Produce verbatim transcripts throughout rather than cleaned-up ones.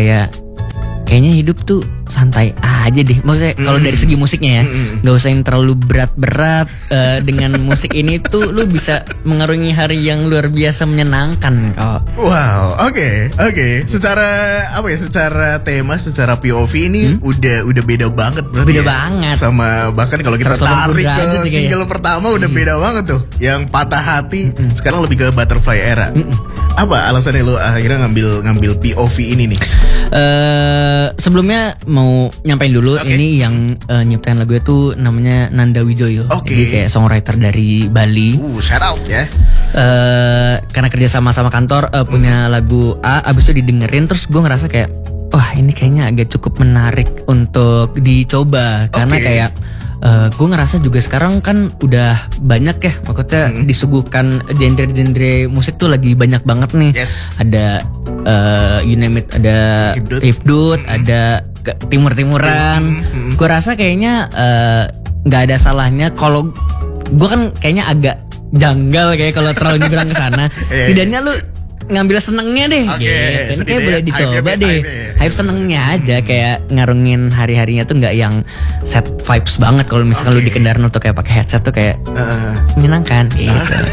kayak kayaknya hidup tuh santai aja deh. Maksudnya kalau dari segi musiknya ya, nggak usah yang terlalu berat-berat. uh, Dengan musik ini tuh lu bisa mengarungi hari yang luar biasa menyenangkan kok. Wow, oke, okay, oke. Okay. Secara apa ya? Secara tema, secara P O V ini hmm? udah udah beda banget berarti. Beda ya? banget. Sama bahkan kalau kita tarik ke single ya. pertama udah hmm. beda banget tuh. Yang Patah Hati hmm. sekarang lebih ke Butterfly Era. Hmm. Apa alasannya lu akhirnya ngambil ngambil P O V ini nih? Uh, sebelumnya mau nyampein dulu, okay. Ini yang uh, nyiptain lagu itu namanya Nanda Wijoyo. Okay. Jadi kayak songwriter dari Bali. Uh, shout out ya. Uh, karena kerja sama sama kantor uh, punya hmm. lagu A, abis itu didengerin terus gue ngerasa kayak wah ini kayaknya agak cukup menarik untuk dicoba. Karena okay. kayak Uh, gue ngerasa juga sekarang kan udah banyak ya, maksudnya hmm. disuguhkan genre-genre musik tuh lagi banyak banget nih. Yes. Ada uh, you name it, ada hipdut, hmm. ada timur-timuran. Hmm. Gue rasa kayaknya nggak uh, ada salahnya kalau gue kan kayaknya agak janggal kayak kalau terlalu dibilang ke sana. Setidaknya lu ngambil senengnya deh, okay, gitu. Kayak boleh dicoba hype, deh. Hype, hype senengnya aja, hmm. kayak ngarungin hari-harinya tuh nggak yang set vibes banget. Kalau misalkan okay. lu di kendaraan tuh kayak pakai headset tuh kayak uh. menyenangkan, gitu.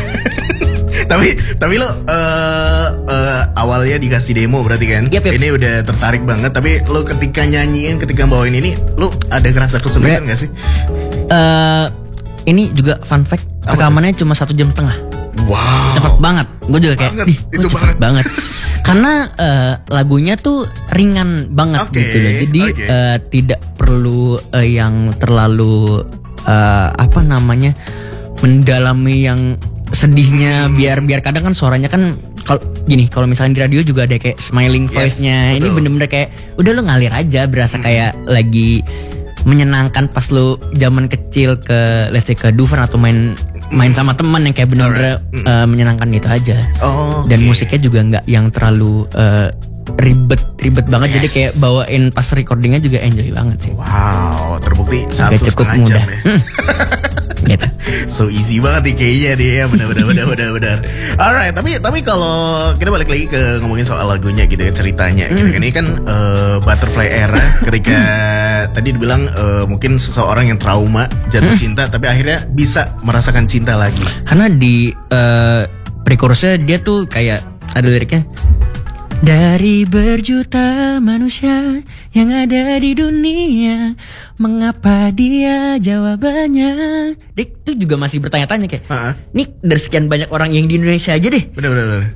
tapi tapi lo uh, uh, awalnya dikasih demo berarti kan? Yep, yep. Ini udah tertarik banget. Tapi lo ketika nyanyiin, ketika bawain ini, lo ada ngerasa kesulitan nggak sih? Uh, ini juga fun fact, rekamannya cuma satu jam setengah. Wow, cepet banget. Gue juga kayak, ih, itu cepet banget. banget. Karena uh, lagunya tuh ringan banget okay, gitu loh. Jadi okay. uh, tidak perlu uh, yang terlalu uh, apa namanya mendalami yang sedihnya. Hmm. Biar biar kadang kan suaranya kan kalau gini, kalau misalnya di radio juga ada kayak smiling voice-nya. Yes, ini bener-bener kayak udah lu ngalir aja, berasa hmm. kayak lagi menyenangkan pas lu zaman kecil ke let's say ke Dufan atau main main sama teman yang kayak bener-bener right. uh, menyenangkan gitu aja. Oh, dan okay. musiknya juga nggak yang terlalu uh, ribet ribet banget. Yes. Jadi kayak bawain pas recordingnya juga enjoy banget sih. Wow, terbukti satu cukup setengah mudah. jam ya. Gitu. So easy banget nih kayaknya dia ya, benar-benar benar-benar benar. Alright, tapi tapi kalau kita balik lagi ke ngomongin soal lagunya gitu ya, ceritanya. Mm. Gitu. Ini kan uh, Butterfly Era ketika tadi dibilang uh, mungkin seseorang yang trauma jatuh mm. cinta tapi akhirnya bisa merasakan cinta lagi. Karena di uh, pre-chorusnya dia tuh kayak ada liriknya. Dari berjuta manusia yang ada di dunia, mengapa dia jawabannya? Dik tuh juga masih bertanya-tanya kayak, uh-huh. nih dari sekian banyak orang yang di Indonesia aja deh. Bener-bener.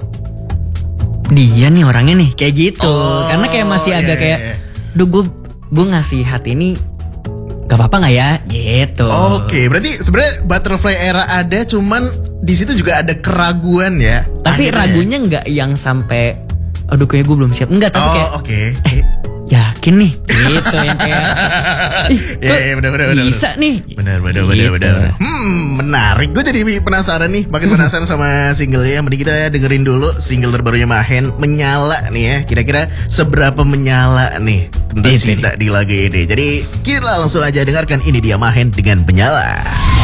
Dia nih orangnya nih kayak gitu. Oh, karena kayak masih yeah, agak kayak, duh gue gue ngasih hati ini gak apa-apa nggak ya? Gitu. Oke, okay, berarti sebenarnya Butterfly Era ada, cuman di situ juga ada keraguan ya. Tapi akhirnya ragunya nggak yang sampai aduh kayak gue belum siap. Enggak, tapi oh, kayak oke. Okay. Eh, yakin nih. Gitu yang kayak ih, ya, ya, bener, bener, bisa bener. nih. Benar, benar, gitu. benar, benar. Hmm, menarik. Gue jadi penasaran nih. Makin penasaran sama singlenya. Mending kita dengerin dulu single terbarunya Mahen, Menyala nih ya. Kira-kira seberapa menyala nih tentang itu cinta nih di lagu ini. Jadi kita langsung aja dengarkan. Ini dia Mahen dengan Menyala.